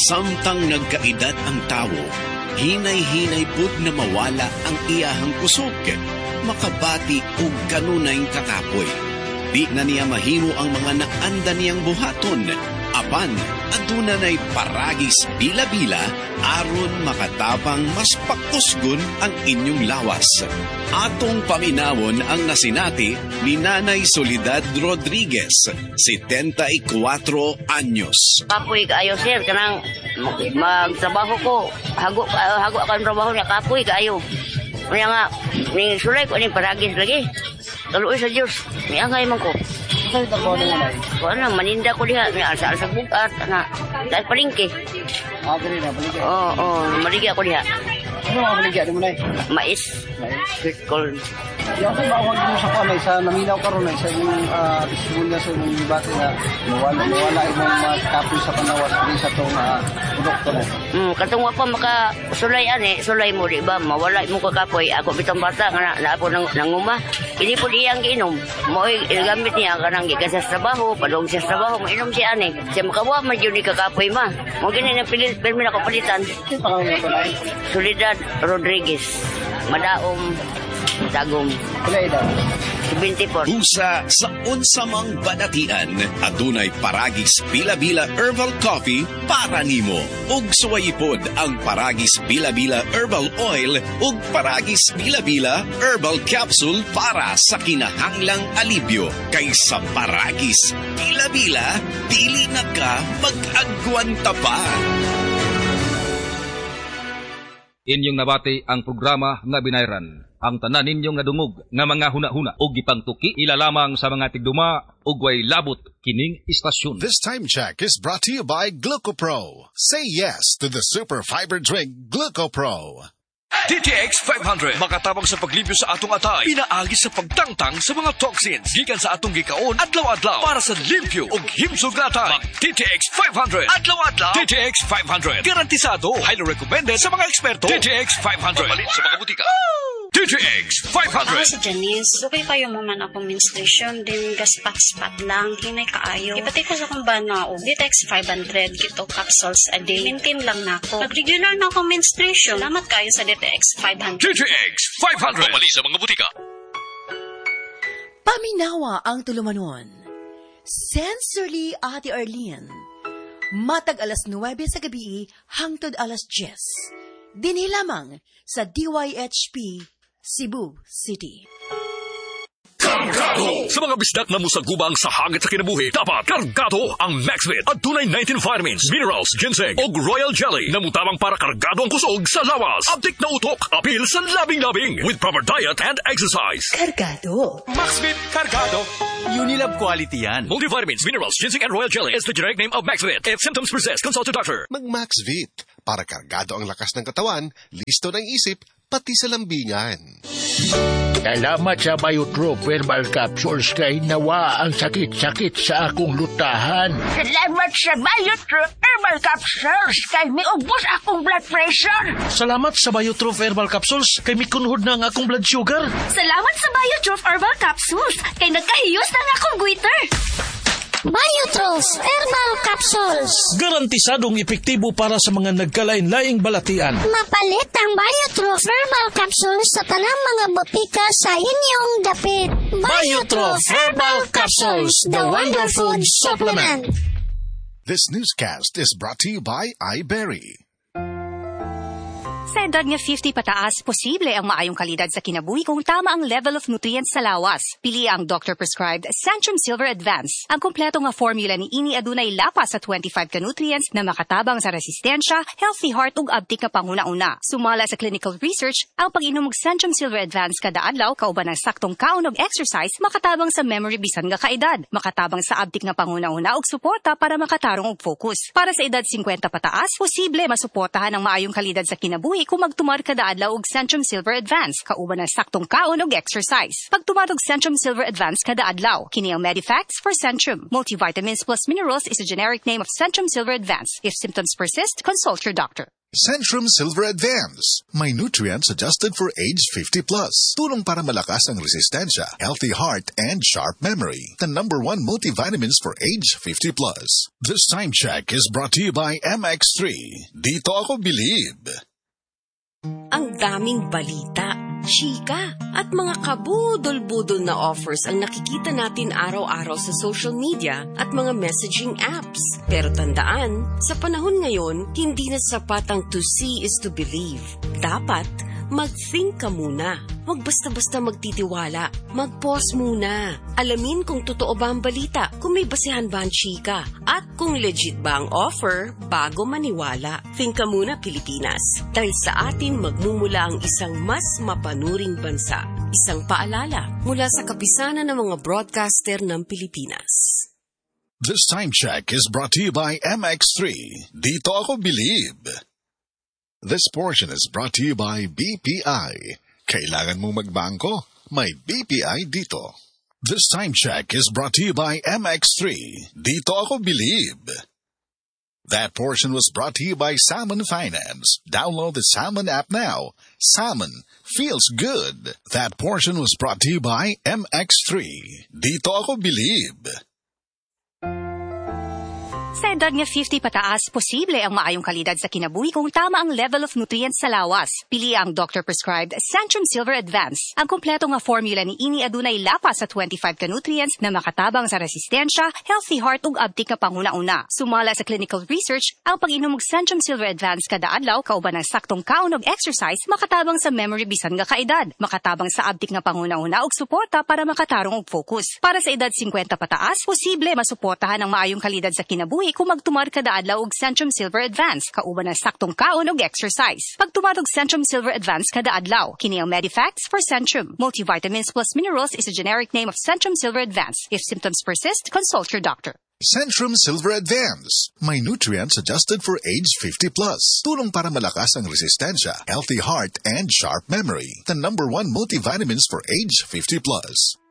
Samtang nagkaedad ang tawo, hinay-hinay pud na mawala ang iyahang kusog, makabati og kanunay kakapoy. Di na niya mahimo ang mga naanda niyang buhaton. Apan, aduna na'y paragis bila-bila aron makatapang mas pakusgon ang inyong lawas. Atong paminawon ang nasinati ni Nanay Soledad Rodriguez, 74 anyos. Kapoy kaayo sir, kanang magtrabaho ko. Hago akan trabaho niya, kapoy kaayo. Kaya nga, may sulay ko ni paragis lagi. Taluoy sa Diyos, may angay man ko. Saan ito ko na? Kung ano, maninda ko diha, may alsa-alsa bukat, dahil palingke. Ganun na, baligya. Oo, maligya ko diha. Ano mga baligya? Ano mo na Mais. Corn. Yung sa bawag mo sa panay, sa naminaw ka ron, sa yung testimonyo sa yung bati na nawala yung mga kapoy sa panawas sa itong produkto na. Katungwa pa makasulay sulay mo, di ba? Mawala mo kakapoy. Ako bitang bata, na po nanguma. Hindi po diyang giinom. Mo'y gamit niya, kanang gikan sa trabaho, padong sa trabaho, mainom siya Siya makawa, medyo ni kakapoy ma. Mo ganyan ang pirmi na kapalitan. Yung pangalan ko na Soledad Rodriguez. Madaom. Dagom. Pila ito? 24. Usa sa unsamang badatian, adunay paragis bila-bila herbal coffee para nimo. Ug suwayipod ang paragis bila-bila herbal oil ug paragis bila-bila herbal capsule para sa kinahanglang alibyo. Kaysa paragis bila-bila, dili na ka mag-agwanta pa. Inyong nabati ang programa nga binayran. Ang tanan ninyong nadungog nga mga huna-huna o gipangtuki ilalamang sa mga tigduma ug way labot kining istasyon. This time check is brought to you by GlucoPro. Say yes to the super fiber drink GlucoPro. DTX 500 makatabang sa paglibyo sa atong atay, pinaagi sa pagtangtang sa mga toxins gikan sa atong gikaon adlaw-adlaw para sa limpyo ug himsog atay. DTX 500 adlaw-adlaw. DTX 500 garantisado, highly recommended sa mga eksperto. DTX 500 mabalin sa mga butika. DTX 500. Ako si Janice. Sukay kayo mo man akong menstruation, din gaspat-spat lang, hinay kaayo. Ipati ko sa kong bana o DTX 500, kito capsules a day. Maintain lang na ako. Pag regular na akong menstruation, salamat kayo sa DTX 500. DTX 500 mabali sa mga butika. Paminawa ang tulumanon. Sensorily, Ate Arlene. Matag alas 9 sa gabi, hangtod alas 10. Dinhi lamang sa DYHP Cebu City. Kargado! Sa mga bisdak na musagubang sa hangit sa kinabuhi, dapat kargado ang Maxvit at tunay 19 vitamins, minerals, ginseng o royal jelly na mutabang para kargado ang kusog sa lawas. Abdik na utok, apil sa labing-labing with proper diet and exercise. Kargado. Maxvit Kargado. Unilab quality yan. Multivitamins, minerals, ginseng and royal jelly is the generic name of Maxvit. If symptoms persist, consult your doctor. Mag-Maxvit para kargado ang lakas ng katawan, listo ng isip, pati sa lambingan. Salamat sa Biotrop Herbal Capsules kay nawa ang sakit-sakit sa akong lutahan. Salamat sa Biotrop Herbal Capsules kay miubos akong blood pressure. Salamat sa Biotrop Herbal Capsules kay mikunhod na ang akong blood sugar. Salamat sa Biotrop Herbal Capsules kay nagkahiyos na akong goiter. Biotrop Herbal Capsules. Garantisadong epektibo para sa mga nagkalain-laing balatian. Mapalit ang Biotrop Herbal Capsules sa tanang mga botika sa inyong dapit. Biotrop Herbal Capsules, the wonder food supplement. This newscast is brought to you by iBerry. Sa edad nga 50 pataas, posible ang maayong kalidad sa kinabuhi kung tama ang level of nutrients sa lawas. Pili ang doctor-prescribed Centrum Silver Advance. Ang kompleto nga formula ni ini adunay lapas sa 25 ka nutrients na makatabang sa resistensya, healthy heart ug abtik nga panguna-una. Sumala sa clinical research, ang pag-inom og Centrum Silver Advance kada adlaw kauban ng saktong kaon og exercise makatabang sa memory bisan nga kaedad, makatabang sa abtik nga panguna-una ug suporta para makatarong og focus. Para sa edad 50 pataas, posible masuportahan ang maayong kalidad sa kinabuhi kung magtumar kada adlaw og Centrum Silver Advance kauban ng saktong kaon og exercise. Pagtumar og Centrum Silver Advance kada adlaw, kini ang Medifacts for Centrum. Multivitamins plus minerals is a generic name of Centrum Silver Advance. If symptoms persist, consult your doctor. Centrum Silver Advance. May nutrients adjusted for age 50 plus. Tulong para malakas ang resistensya, healthy heart, and sharp memory. The #1 multivitamins for age 50 plus. This time check is brought to you by MX3. Dito ako believe. Ang daming balita, chika, at mga kabudol-budol na offers ang nakikita natin araw-araw sa social media at mga messaging apps. Pero tandaan, sa panahon ngayon, hindi na sapat ang to see is to believe. Dapat mag-think ka muna. Huwag basta-basta magtitiwala. Mag-pause muna. Alamin kung totoo ba ang balita, kung may basehan ba ang chika, at kung legit ba ang offer bago maniwala. Think ka muna, Pilipinas. Dahil sa atin magmumula ang isang mas mapanuring bansa. Isang paalala mula sa kapisanan ng mga broadcaster ng Pilipinas. This time check is brought to you by MX3. Dito ako believe. This portion is brought to you by BPI. Kailangan mong magbangko? May BPI dito. This time check is brought to you by MX3. Dito ako believe. That portion was brought to you by Salmon Finance. Download the Salmon app now. Salmon feels good. That portion was brought to you by MX3. Dito ako believe. Sa edad niya 50 pataas, posible ang maayong kalidad sa kinabuhi kung tama ang level of nutrients sa lawas. Pili ang doctor-prescribed Centrum Silver Advance. Ang kompleto nga formula ni ini adunay lapas sa 25 ka nutrients na makatabang sa resistensya, healthy heart ug abtik nga panguna-una. Sumala sa clinical research, ang pag-inom og Centrum Silver Advance kada adlaw kauban ng saktong kaon og exercise makatabang sa memory bisan nga kaedad, makatabang sa abtik nga panguna-una ug suporta para makatarong og focus. Para sa edad 50 pataas, posible masuportahan ang maayong kalidad sa kinabuhi kung magtumar kada adlaw og Centrum Silver Advance, kauban ng saktong kaon og exercise. Pagtumar og Centrum Silver Advance kada adlaw, kini ang Medifacts for Centrum. Multivitamins plus minerals is a generic name of Centrum Silver Advance. If symptoms persist, consult your doctor. Centrum Silver Advance. May nutrients adjusted for age 50 plus. Tulong para malakas ang resistensya, healthy heart, and sharp memory. The #1 multivitamins for age 50 plus.